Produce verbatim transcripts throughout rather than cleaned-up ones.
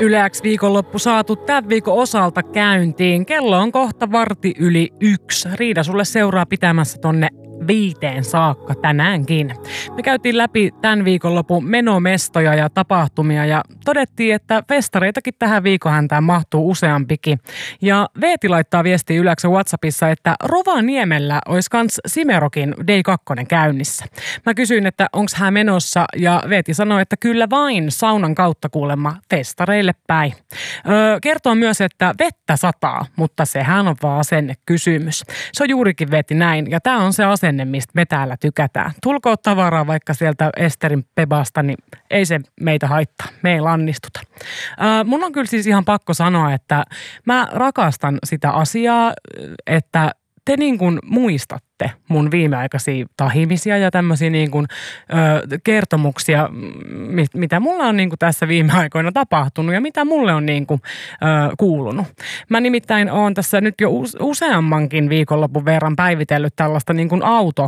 Yle X viikonloppu saatu tämän viikon osalta käyntiin. Kello on kohta varti yli yksi. Riida sulle seuraa pitämässä tonne viiteen saakka tänäänkin. Me käytiin läpi tämän viikonlopun menomestoja ja tapahtumia ja todettiin, että festareitakin tähän viikonhäntään mahtuu useampikin. Ja Veeti laittaa viestiä Yle X:n WhatsAppissa, että Rovaniemellä olisi kans Simerokin Day kaksi käynnissä. Mä kysyin, että onks hän menossa ja Veeti sanoi, että kyllä vain saunan kautta kuulemma festareille päin. Öö, kertoo myös, että vettä sataa, mutta sehän on vaan asennekysymys. Se on juurikin Veeti näin ja tää on se asenne, mistä me täällä tykätään. Tulkoon tavaraa vaikka sieltä Esterin pebasta, niin ei se meitä haittaa. Me ei lannistuta. Äh, mun on kyllä siis ihan pakko sanoa, että mä rakastan sitä asiaa, että te niin kuin muistatte mun viimeaikaisia tahimisia ja tämmöisiä niin kuin, ö, kertomuksia, mit, mitä mulla on niin kuin tässä viime aikoina tapahtunut ja mitä mulle on niin kuin, ö, kuulunut. Mä nimittäin oon tässä nyt jo useammankin viikonlopun verran päivitellyt tällaista niin kuin auto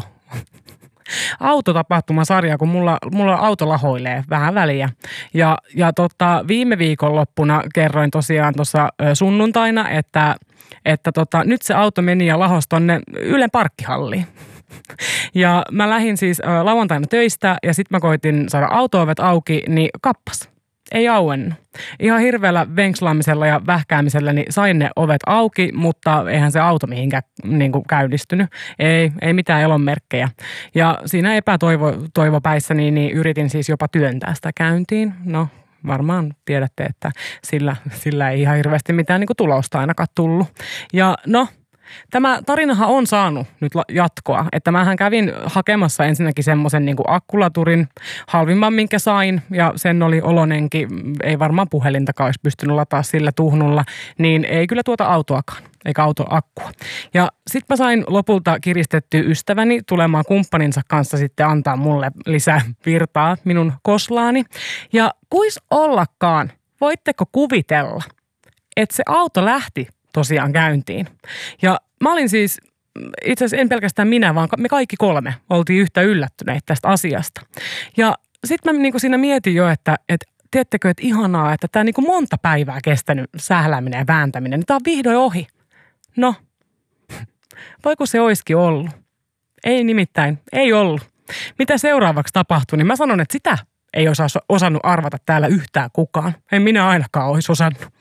autotapahtumasarja, kun mulla, mulla auto lahoilee vähän väliä. Ja, ja tota, viime viikonloppuna kerroin tosiaan tuossa sunnuntaina, että, että tota, nyt se auto meni ja lahosi tonne Ylen parkkihalliin. Ja mä lähdin siis ä, lauantaina töistä ja sit mä koitin saada auto-ovet auki, niin kappas. Ei auennut. Ihan hirveällä venkslaamisella ja vähkäämisellä niin sain ne ovet auki, mutta eihän se auto mihinkään niin kuin käynnistynyt. Ei, ei mitään elonmerkkejä. Ja siinä epätoivopäissä niin, niin yritin siis jopa työntää sitä käyntiin. No varmaan tiedätte, että sillä, sillä ei ihan hirveästi mitään niin kuin tulosta ainakaan tullut. Ja no, tämä tarinahan on saanut nyt jatkoa, että mähän kävin hakemassa ensinnäkin semmoisen niin kuin akkulaturin, halvimman minkä sain ja sen oli olonenkin, ei varmaan puhelintakaan olisi pystynyt lataa sillä tuhnulla, niin ei kyllä tuota autoakaan, eikä autoakkua. Ja sitten mä sain lopulta kiristettyä ystäväni tulemaan kumppaninsa kanssa sitten antaa mulle lisää virtaa minun koslaani. Ja kuis ollakaan, voitteko kuvitella, että se auto lähti tosiaan käyntiin. Ja mä olin siis, itse asiassa en pelkästään minä, vaan me kaikki kolme oltiin yhtä yllättyneitä tästä asiasta. Ja sitten mä niin kuin siinä mietin jo, että, että tiedättekö, että ihanaa, että tämä niin kuin monta päivää kestänyt sählääminen ja vääntäminen, niin tämä on vihdoin ohi. No, voiko se olisikin ollut? Ei nimittäin, ei ollut. Mitä seuraavaksi tapahtui, niin mä sanon, että sitä ei osaa, osannut arvata täällä yhtään kukaan. En minä ainakaan olisi osannut.